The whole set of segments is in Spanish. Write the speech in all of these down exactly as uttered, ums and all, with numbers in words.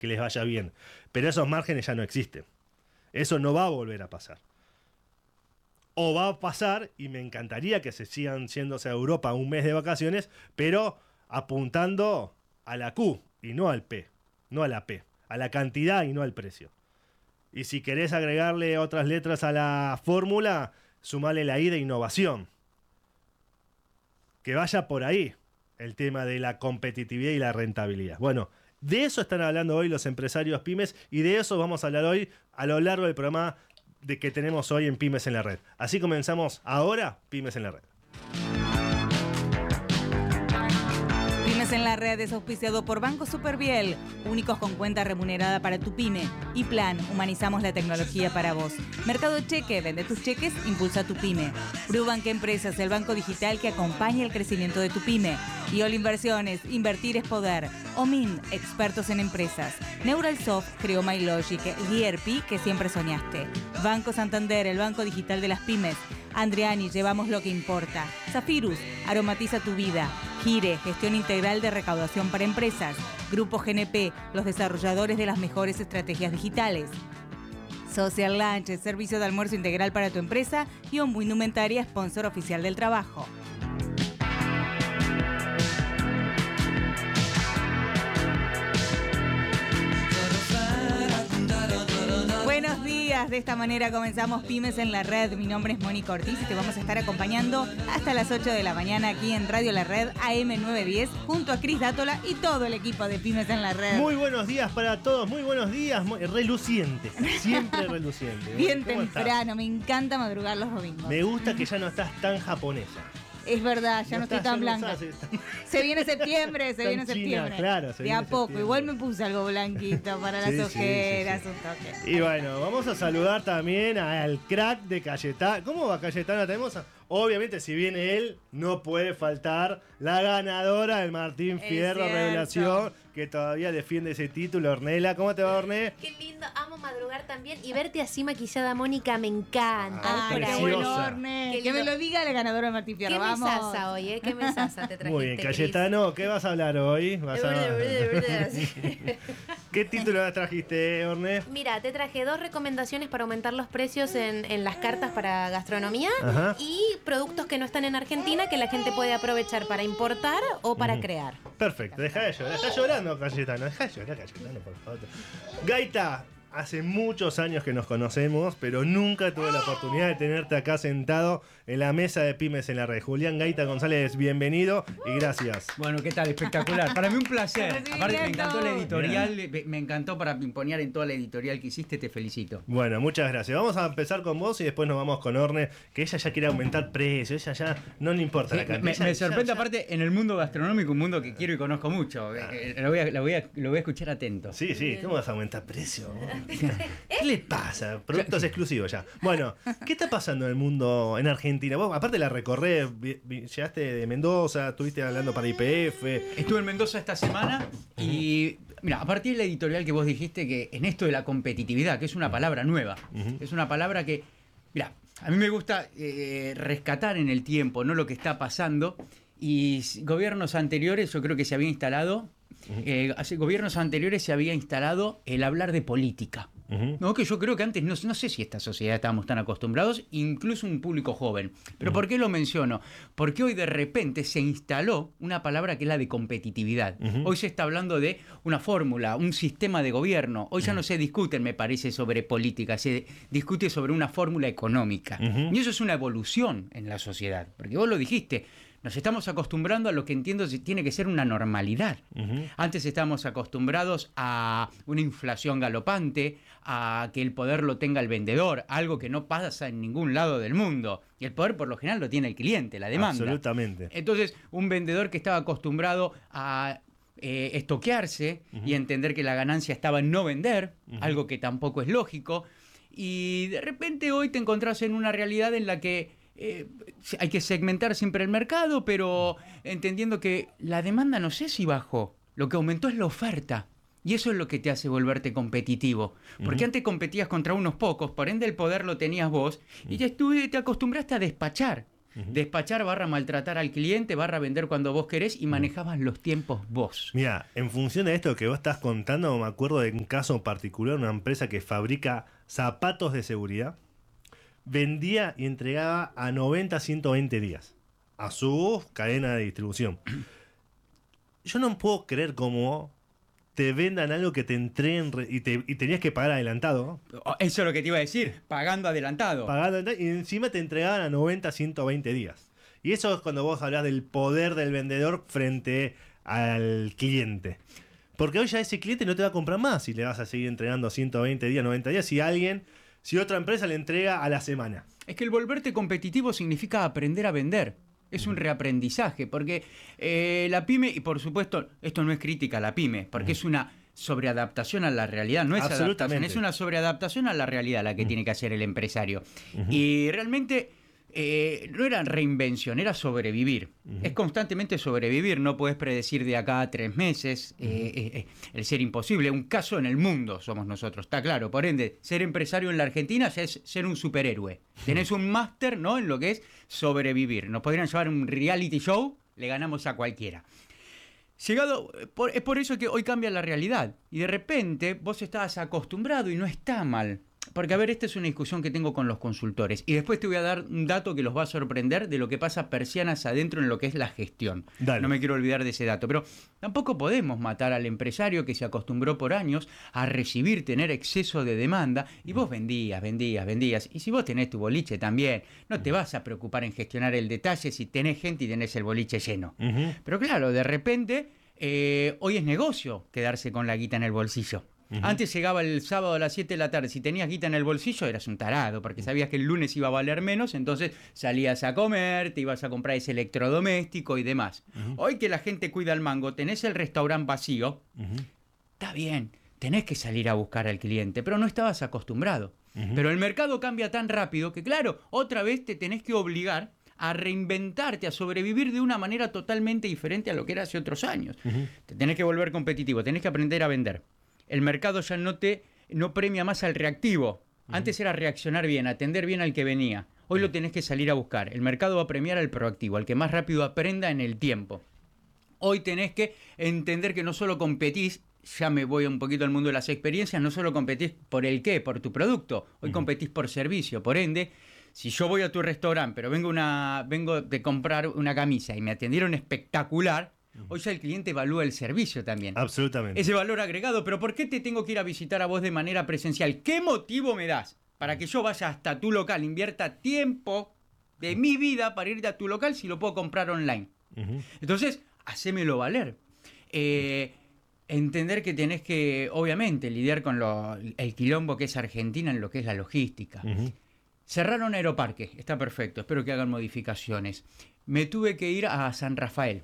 que les vaya bien. Pero esos márgenes ya no existen. Eso no va a volver a pasar. O va a pasar, y me encantaría que se sigan yéndose a Europa un mes de vacaciones, pero apuntando a la Q y no al P, no a la P, a la cantidad y no al precio. Y si querés agregarle otras letras a la fórmula, sumale la I de innovación. Que vaya por ahí el tema de la competitividad y la rentabilidad. Bueno, de eso están hablando hoy los empresarios pymes y de eso vamos a hablar hoy a lo largo del programa de que tenemos hoy en Pymes en la Red. Así comenzamos ahora, Pymes en la Red. Pymes en la Red es auspiciado por Banco Superviel, únicos con cuenta remunerada para tu pyme. Y Plan, humanizamos la tecnología para vos. Mercado Cheque, vende tus cheques, impulsa tu pyme. Brubank Empresas, el banco digital que acompaña el crecimiento de tu pyme. Y All Inversiones, invertir es poder. Omin, expertos en empresas. Neuralsoft creó MyLogic, el E R P que siempre soñaste. Banco Santander, el banco digital de las pymes. Andreani, llevamos lo que importa. Zafirus, aromatiza tu vida. Gire, gestión integral de recaudación para empresas. Grupo G N P, los desarrolladores de las mejores estrategias digitales. Social Lunch, servicio de almuerzo integral para tu empresa. Y Ombu Indumentaria, sponsor oficial del trabajo. Buenos días, de esta manera comenzamos Pymes en la Red. Mi nombre es Mónica Ortiz y te vamos a estar acompañando hasta las ocho de la mañana aquí en Radio La Red A M novecientos diez junto a Cris Dátola y todo el equipo de Pymes en la Red. Muy buenos días para todos, muy buenos días, muy, reluciente, siempre reluciente. Bien temprano, me encanta madrugar los domingos. Me gusta que ya no estás tan japonesa. Es verdad, ya no, no estoy tan blanca. Se viene septiembre, se viene septiembre. Claro, se de a poco, igual me puse algo blanquito para sí, las ojeras, sí, sí, sí. un toque. Y bueno, vamos a saludar también al crack de Cayetano. ¿Cómo va Cayetano? Tenemos a... Obviamente, si viene él, no puede faltar la ganadora del Martín Fierro Revelación, que todavía defiende ese título. Ornella, ¿cómo te va, Orné? Qué lindo, amo madrugar también y verte así maquillada, Mónica, me encanta. Ah, qué bueno, Orné. Que me lo diga la ganadora del Martín Fierro. ¿Qué Vamos. mesaza hoy, eh? ¿Qué mesaza te trajiste? Muy bien, Cayetano, ¿qué vas a hablar hoy? ¿Vas a... ¿Qué título trajiste, Orné? Mira, te traje dos recomendaciones para aumentar los precios en, en las cartas para gastronomía. Ajá. Y productos que no están en Argentina que la gente puede aprovechar para importar o para mm. crear. Perfecto, deja de llorar. Está llorando Cayetano, deja de llorar Cayetano, por favor. Gaita, hace muchos años que nos conocemos, pero nunca tuve la oportunidad de tenerte acá sentado en la mesa de Pymes en la Red. Julián Gaita González, bienvenido y gracias. Bueno, ¿qué tal? Espectacular. Para mí un placer. Aparte me encantó la editorial, me, me encantó para pimponear en toda la editorial que hiciste, te felicito. Bueno, muchas gracias. Vamos a empezar con vos y después nos vamos con Orne, que ella ya quiere aumentar precios, ella ya no le importa sí, la cantidad. Me, me sorprende ya, aparte ya. En el mundo gastronómico, un mundo que quiero y conozco mucho. Ah. Lo, voy a, lo, voy a, lo voy a escuchar atento. Sí, sí, ¿cómo vas a aumentar precios? ¿Qué le pasa? Productos exclusivos ya. Bueno, ¿qué está pasando en el mundo, en Argentina? Vos, aparte la recorrés, llegaste de Mendoza, estuviste hablando para I P F. Estuve en Mendoza esta semana y, mira, a partir de la editorial que vos dijiste que en esto de la competitividad, que es una palabra nueva, uh-huh. es una palabra que, mira, a mí me gusta eh, rescatar en el tiempo, ¿no? Lo que está pasando. Y gobiernos anteriores, yo creo que se había instalado, uh-huh. eh, hace gobiernos anteriores se había instalado el hablar de política. Uh-huh. No, que yo creo que antes, no, no sé si esta sociedad estábamos tan acostumbrados, incluso un público joven. Pero uh-huh. ¿por qué lo menciono? Porque hoy de repente se instaló una palabra que es la de competitividad. Uh-huh. Hoy se está hablando de una fórmula, un sistema de gobierno. Hoy ya uh-huh. no se discute, me parece, sobre política, se discute sobre una fórmula económica. Uh-huh. Y eso es una evolución en la sociedad. Porque vos lo dijiste, nos estamos acostumbrando a lo que entiendo tiene que ser una normalidad. Uh-huh. Antes estábamos acostumbrados a una inflación galopante, a que el poder lo tenga el vendedor, algo que no pasa en ningún lado del mundo. Y el poder por lo general lo tiene el cliente, la demanda. Absolutamente. Entonces, un vendedor que estaba acostumbrado a eh, estoquearse uh-huh. y entender que la ganancia estaba en no vender, uh-huh. algo que tampoco es lógico. Y de repente hoy te encontrás en una realidad en la que Eh, hay que segmentar siempre el mercado, pero entendiendo que la demanda no sé si bajó, lo que aumentó es la oferta. Y eso es lo que te hace volverte competitivo. Porque uh-huh. antes competías contra unos pocos, por ende el poder lo tenías vos, uh-huh. y ya estuve, te acostumbraste a despachar. Uh-huh. Despachar barra maltratar al cliente, barra vender cuando vos querés y manejabas uh-huh. los tiempos vos. Mira, en función de esto que vos estás contando, me acuerdo de un caso particular, una empresa que fabrica zapatos de seguridad, vendía y entregaba a noventa a ciento veinte días a su cadena de distribución. Yo no puedo creer cómo te vendan algo que te entreguen re- y, te, y tenías que pagar adelantado. Eso es lo que te iba a decir, pagando adelantado. Pagando adelantado y encima te entregaban a noventa a ciento veinte días. Y eso es cuando vos hablás del poder del vendedor frente al cliente. Porque hoy ya ese cliente no te va a comprar más si le vas a seguir entregando ciento veinte días, noventa días, si alguien, si otra empresa le entrega a la semana. Es que el volverte competitivo significa aprender a vender. Es un reaprendizaje, porque eh, la pyme, y por supuesto, esto no es crítica a la pyme, porque uh-huh. es una sobreadaptación a la realidad, no es adaptación, es una sobreadaptación a la realidad la que uh-huh. tiene que hacer el empresario. Uh-huh. Y realmente eh, no era reinvención, era sobrevivir. Uh-huh. Es constantemente sobrevivir, no puedes predecir de acá a tres meses, uh-huh. eh, eh, el ser imposible. Un caso en el mundo somos nosotros, está claro. Por ende, ser empresario en la Argentina ya es ser un superhéroe. Uh-huh. Tenés un máster, ¿no?, en lo que es sobrevivir. Nos podrían llevar un reality show, le ganamos a cualquiera. Llegado, por, es por eso que hoy cambia la realidad. Y de repente vos estabas acostumbrado y no está mal. Porque, a ver, esta es una discusión que tengo con los consultores. Y después te voy a dar un dato que los va a sorprender de lo que pasa persianas adentro en lo que es la gestión. Dale. No me quiero olvidar de ese dato. Pero tampoco podemos matar al empresario que se acostumbró por años a recibir, tener exceso de demanda. Y vos vendías, vendías, vendías. Y si vos tenés tu boliche también, no te vas a preocupar en gestionar el detalle si tenés gente y tenés el boliche lleno. Uh-huh. Pero claro, de repente, eh, hoy es negocio quedarse con la guita en el bolsillo. Uh-huh. Antes llegaba el sábado a las siete de la tarde. Si tenías guita en el bolsillo, eras un tarado, porque sabías que el lunes iba a valer menos, entonces salías a comer, te ibas a comprar ese electrodoméstico y demás. Uh-huh. Hoy que la gente cuida el mango, tenés el restaurante vacío, uh-huh. está bien, tenés que salir a buscar al cliente, pero no estabas acostumbrado. Uh-huh. Pero el mercado cambia tan rápido que, claro, otra vez te tenés que obligar a reinventarte, a sobrevivir de una manera totalmente diferente a lo que era hace otros años. Uh-huh. Te tenés que volver competitivo, tenés que aprender a vender. El mercado ya no te no premia más al reactivo. Uh-huh. Antes era reaccionar bien, atender bien al que venía. Hoy uh-huh. lo tenés que salir a buscar. El mercado va a premiar al proactivo, al que más rápido aprenda en el tiempo. Hoy tenés que entender que no solo competís, ya me voy un poquito al mundo de las experiencias, no solo competís por el qué, por tu producto. Hoy uh-huh. competís por servicio. Por ende, si yo voy a tu restaurante, pero vengo, una, vengo de comprar una camisa y me atendieron espectacular, hoy ya el cliente evalúa el servicio también. Absolutamente. Ese valor agregado. Pero ¿por qué te tengo que ir a visitar a vos de manera presencial? ¿Qué motivo me das para que yo vaya hasta tu local, invierta tiempo de mi vida para ir a tu local si lo puedo comprar online? Uh-huh. Entonces, hacémelo valer. Eh, entender que tenés que, obviamente, lidiar con lo, el quilombo que es Argentina en lo que es la logística. Uh-huh. Cerraron Aeroparque, está perfecto, espero que hagan modificaciones. Me tuve que ir a San Rafael.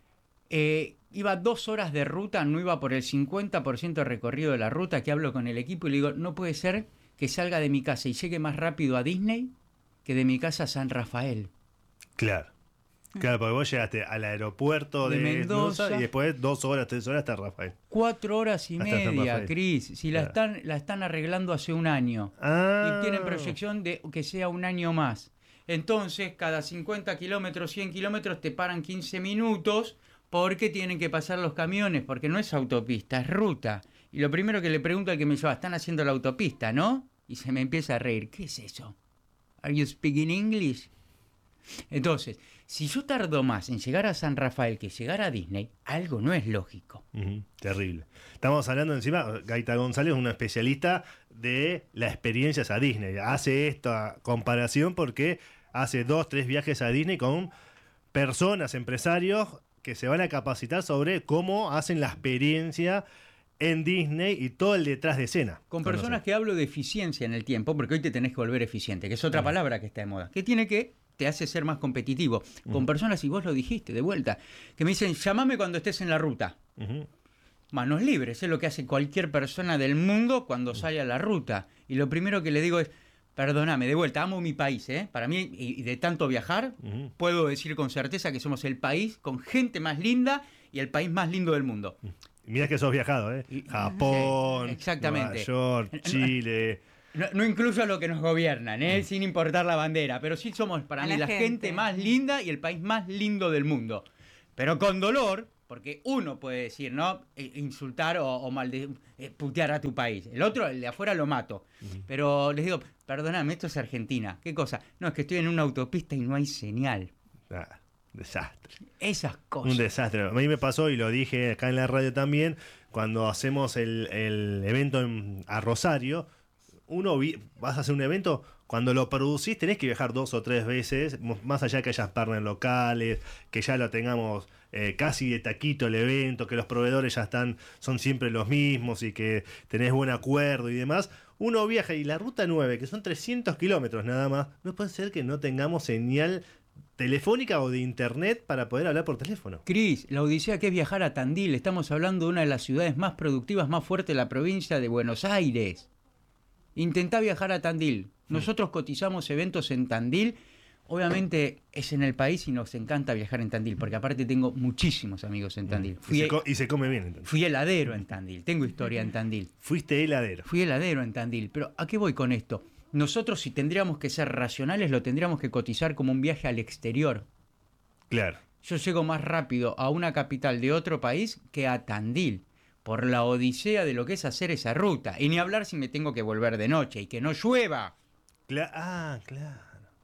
Eh, iba dos horas de ruta, no iba por el cincuenta por ciento de recorrido de la ruta, que hablo con el equipo y le digo, no puede ser que salga de mi casa y llegue más rápido a Disney que de mi casa a San Rafael. Claro. Claro, porque vos llegaste al aeropuerto de, de Mendoza, Mendoza y después dos horas, tres horas hasta Rafael. Cuatro horas y hasta media, Cris. Si claro. la están, la están arreglando hace un año. Ah. Y tienen proyección de que sea un año más. Entonces, cada cincuenta kilómetros, cien kilómetros, te paran quince minutos porque tienen que pasar los camiones, porque no es autopista, es ruta. Y lo primero que le pregunto al que me lleva, están haciendo la autopista, ¿no? Y se me empieza a reír. ¿Qué es eso? ¿Are you speaking English? Entonces, si yo tardo más en llegar a San Rafael que llegar a Disney, algo no es lógico. Uh-huh. Terrible. Estamos hablando encima, Gaita González es una especialista de las experiencias a Disney. Hace esta comparación porque hace dos, tres viajes a Disney con personas, empresarios que se van a capacitar sobre cómo hacen la experiencia en Disney y todo el detrás de escena. Con personas que hablo de eficiencia en el tiempo, porque hoy te tenés que volver eficiente, que es otra uh-huh. palabra que está de moda, que tiene que te hace ser más competitivo. Uh-huh. Con personas, y vos lo dijiste de vuelta, que me dicen, llámame cuando estés en la ruta. Uh-huh. Manos libres, es lo que hace cualquier persona del mundo cuando uh-huh. sale a la ruta. Y lo primero que le digo es, perdóname, de vuelta, amo mi país, ¿eh? Para mí, y de tanto viajar, uh-huh. puedo decir con certeza que somos el país con gente más linda y el país más lindo del mundo. Mirá que sos viajado, ¿eh? Japón, sí, exactamente. Nueva York, Chile... No, no incluso a los que nos gobiernan, ¿eh? Sin importar la bandera, pero sí somos para A mí la la gente. gente más linda y el país más lindo del mundo. Pero con dolor, porque uno puede decir, ¿no? E- insultar o, o malde- eh, putear a tu país. El otro, el de afuera, lo mato. Uh-huh. Pero les digo, perdóname, esto es Argentina. ¿Qué cosa? No, es que estoy en una autopista y no hay señal. Ah, desastre. Esas cosas. Un desastre. A mí me pasó, y lo dije acá en la radio también, cuando hacemos el, el evento en, a Rosario, uno vi, vas a hacer un evento, cuando lo producís tenés que viajar dos o tres veces, más allá que hayas partners locales, que ya lo tengamos eh, casi de taquito el evento, que los proveedores ya están, son siempre los mismos y que tenés buen acuerdo y demás. Uno viaja y la ruta nueve, que son trescientos kilómetros nada más, no puede ser que no tengamos señal telefónica o de internet para poder hablar por teléfono. Cris, la odisea que es viajar a Tandil. Estamos hablando de una de las ciudades más productivas, más fuertes de la provincia de Buenos Aires. Intentá viajar a Tandil. Nosotros cotizamos eventos en Tandil. Obviamente es en el país y nos encanta viajar en Tandil, porque aparte tengo muchísimos amigos en Tandil. Fui, y, se co- y se come bien en Tandil. Fui heladero en Tandil, tengo historia en Tandil. Fuiste heladero. Fui heladero en Tandil, pero ¿a qué voy con esto? Nosotros, si tendríamos que ser racionales, lo tendríamos que cotizar como un viaje al exterior. Claro. Yo llego más rápido a una capital de otro país que a Tandil, por la odisea de lo que es hacer esa ruta. Y ni hablar si me tengo que volver de noche y que no llueva. Cla- ah, claro.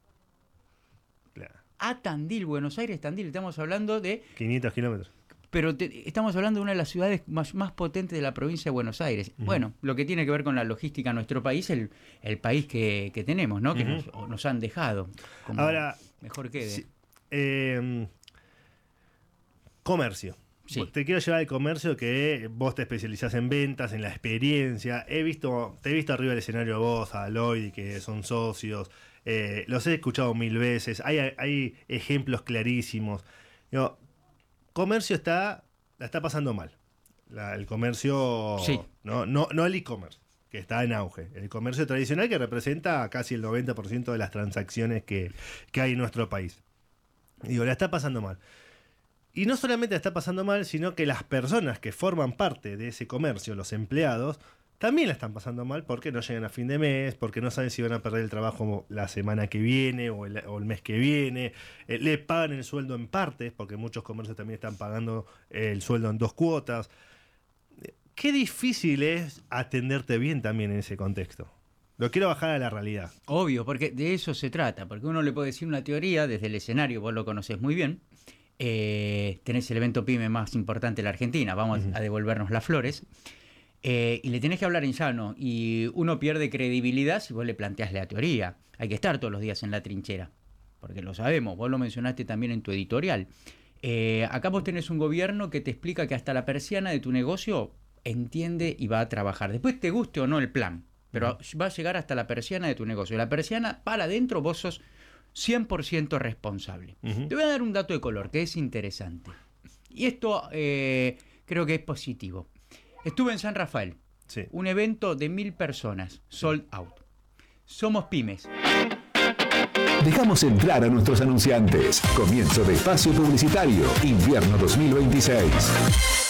Claro. A Tandil, Buenos Aires, Tandil, estamos hablando de... quinientos kilómetros. Pero te, estamos hablando de una de las ciudades más, más potentes de la provincia de Buenos Aires. Uh-huh. Bueno, lo que tiene que ver con la logística en nuestro país, el, el país que, que tenemos, ¿no? Que uh-huh. nos, nos han dejado. Como ahora, mejor quede. Si, eh, comercio. Sí. Te quiero llevar al comercio, que vos te especializás en ventas, en la experiencia. He visto, te he visto arriba del escenario vos, a Lloyd, que son socios. Eh, los he escuchado mil veces. Hay, hay ejemplos clarísimos. Digo, comercio está, la está pasando mal. La, el comercio, sí. no, no, no el e-commerce, que está en auge. El comercio tradicional, que representa casi el noventa por ciento de las transacciones que, que hay en nuestro país. Digo, la está pasando mal. Y no solamente la está pasando mal, sino que las personas que forman parte de ese comercio, los empleados, también la están pasando mal porque no llegan a fin de mes, porque no saben si van a perder el trabajo la semana que viene o el, o el mes que viene. Eh, le pagan el sueldo en partes, porque muchos comercios también están pagando el sueldo en dos cuotas. Qué difícil es atenderte bien también en ese contexto. Lo quiero bajar a la realidad. Obvio, porque de eso se trata. Porque uno le puede decir una teoría desde el escenario, vos lo conocés muy bien. Eh, tenés el evento PYME más importante de la Argentina, vamos uh-huh. a devolvernos las flores. Eh, y le tenés que hablar en llano, y uno pierde credibilidad si vos le planteás la teoría. Hay que estar todos los días en la trinchera, porque lo sabemos, vos lo mencionaste también en tu editorial. Eh, acá vos tenés un gobierno que te explica que hasta la persiana de tu negocio entiende y va a trabajar. Después te guste o no el plan, pero uh-huh. va a llegar hasta la persiana de tu negocio. La persiana para adentro, vos sos cien por ciento responsable. Uh-huh. Te voy a dar un dato de color que es interesante. Y esto eh, creo que es positivo. Estuve en San Rafael, sí. un evento de mil personas, sold out. Somos pymes. Dejamos entrar a nuestros anunciantes. Comienzo de espacio publicitario, invierno dos mil veintiséis.